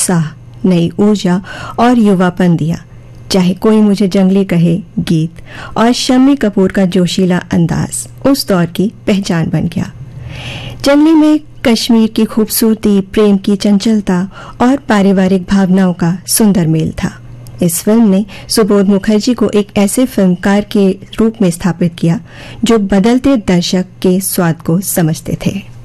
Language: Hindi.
उत्साह, नई ऊर्जा और युवापन दिया। चाहे कोई मुझे जंगली कहे गीत और शम्मी कपूर का जोशीला अंदाज उस दौर की पहचान बन गया। जंगली में कश्मीर की खूबसूरती, प्रेम की चंचलता और पारिवारिक भावनाओं का सुंदर मेल था। इस फिल्म ने सुबोध मुखर्जी को एक ऐसे फिल्मकार के रूप में स्थापित किया जो बदलते दर्शक के स्वाद को समझते थे।